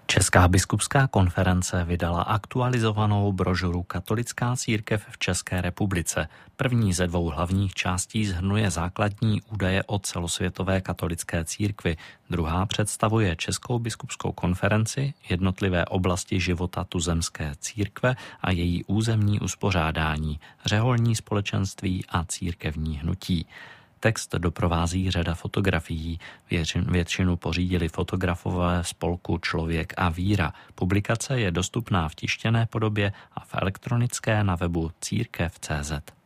Česká biskupská konference vydala aktualizovanou brožuru Katolická církev v České republice. První ze dvou hlavních částí shrnuje základní údaje o celosvětové katolické církvi. Druhá představuje Českou biskupskou konferenci, jednotlivé oblasti života tuzemské církve a její územní uspořádání, řeholní společenství a církevní hnutí. Text doprovází řada fotografií. Většinu pořídili fotografové spolku Člověk a víra. Publikace je dostupná v tištěné podobě a v elektronické na webu církev.cz.